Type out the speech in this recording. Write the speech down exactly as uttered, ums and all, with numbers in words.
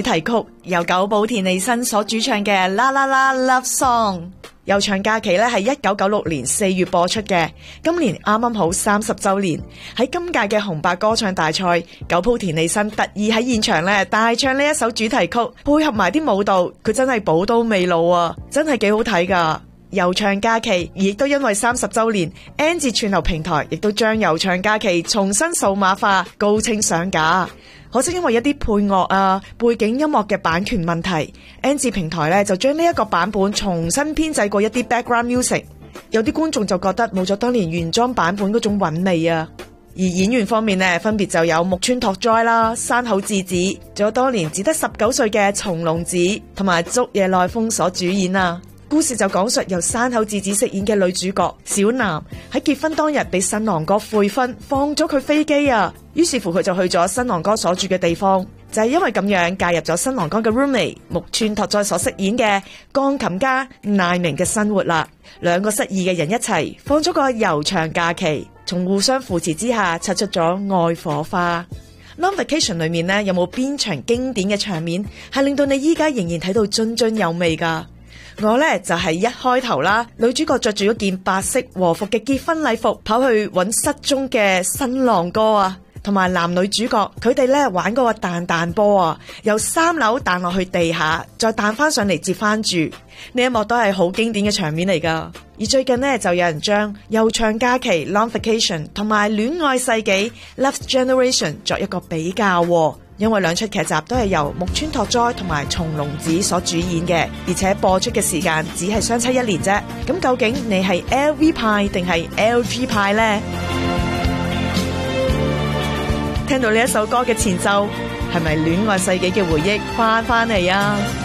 題曲，由久保田利伸所主唱嘅啦啦啦 Love Song。悠長假期咧係一九九六年四月播出嘅，今年啱啱好三十周年。喺今屆嘅紅白歌唱大賽，久保田利伸特意喺現場咧大唱呢一首主題曲，配合埋啲舞蹈，佢真係寶刀未老啊，真係幾好睇噶。悠長假期亦都因為三十周年 ，N 字串流平台亦都將悠長假期重新數碼化，高清上架。可惜因為一啲配樂啊、背景音樂嘅版權問題 ，N 字平台咧就將呢一個版本重新編製過一啲 background music， 有啲觀眾就覺得冇咗當年原裝版本嗰種韻味啊。而演員方面呢，分別就有木村拓哉啦、山口智子，仲有當年只得十九歲嘅松隆子同埋竹野內豐所主演啊。故事就講述由山口智子飾演嘅女主角小南喺結婚當日俾新郎哥悔婚，放咗佢飛機啊，於是乎佢就去咗新郎哥所住嘅地方，就係因為咁樣介入咗新郎哥嘅 roommate 木村拓哉所飾演嘅鋼琴家奈明嘅生活啦。兩個失意嘅人一齊放咗個悠長假期，從互相扶持之下擦出咗愛火花。Long Vacation 裏面呢，有冇邊場經典嘅場面係令到你依家仍然睇到津津有味噶？我呢就係、是、一開頭啦，女主角着住一件白色和服嘅結婚禮服，跑去揾失蹤嘅新郎哥啊，同埋男女主角佢哋呢玩嗰個彈彈波啊，由三樓彈落去地下，再彈翻上嚟接翻住，呢一幕都係好經典嘅場面嚟噶。而最近呢，就有人將悠長假期 Long Vacation 同埋戀愛世紀 Love Generation 作一個比較喎。因為兩出劇集都係由木村拓哉同埋松隆子所主演嘅，而且播出嘅時間只係相差一年啫。咁究竟你係 L V 派定係 L G 派呢？聽到呢一首歌嘅前奏，係咪戀愛世紀嘅回憶翻返嚟啊？